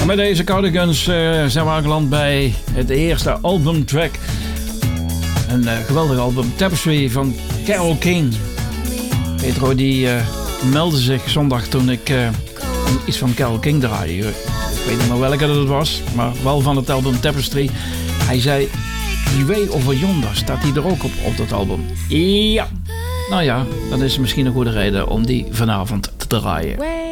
Met deze Cardigans zijn we aangeland bij het eerste albumtrack. Een geweldig album, Tapestry van Carole King. Pedro die meldde zich zondag toen ik iets van Carole King draaide. Ik weet niet meer welke dat het was, maar wel van het album Tapestry. Hij zei, die Way Over Yonder, staat die er ook op dat album? Ja. Nou ja, dat is misschien een goede reden om die vanavond te draaien.